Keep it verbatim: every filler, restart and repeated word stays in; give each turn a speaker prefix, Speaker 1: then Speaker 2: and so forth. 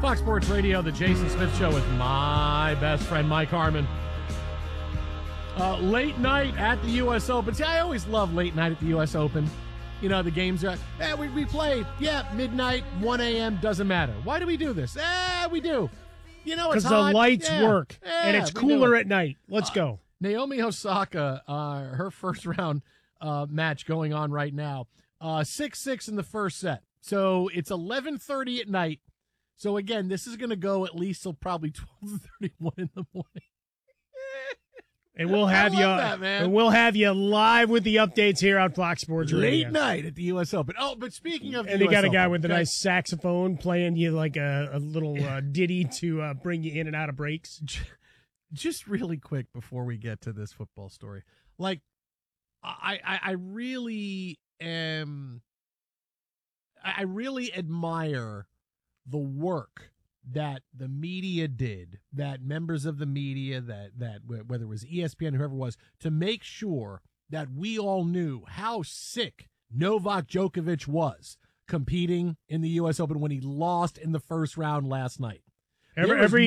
Speaker 1: Fox Sports Radio, the Jason Smith Show with my best friend, Mike Harmon. Uh, late night at the U S Open. See, I always love late night at the U S Open. You know, the games are, eh, we, we play, yeah, midnight, one a.m., doesn't matter. Why do we do this? Eh, we do. You know, it's
Speaker 2: Because the lights
Speaker 1: yeah.
Speaker 2: work,
Speaker 1: yeah,
Speaker 2: and it's cooler at night. Let's uh, go.
Speaker 1: Naomi Osaka, uh, her first round uh, match going on right now. Uh, six six in the first set. So it's eleven thirty at night. So, again, this is going to go at least till probably twelve thirty-one in the morning.
Speaker 2: And we'll have you,
Speaker 1: that, man.
Speaker 2: and we'll have you live with the updates here on Fox Sports Radio.
Speaker 1: Late night at the U S Open. Oh, but speaking of, the
Speaker 2: and they
Speaker 1: U S
Speaker 2: got a guy
Speaker 1: Open,
Speaker 2: with a
Speaker 1: okay.
Speaker 2: nice saxophone playing you like a, a little uh, ditty to uh, bring you in and out of breaks.
Speaker 1: Just really quick before we get to this football story, like I, I, I really am. I really admire the work that the media did, that members of the media, that that whether it was E S P N, whoever it was, to make sure that we all knew how sick Novak Djokovic was competing in the U S Open when he lost in the first round last night.
Speaker 2: Every,
Speaker 1: was
Speaker 2: every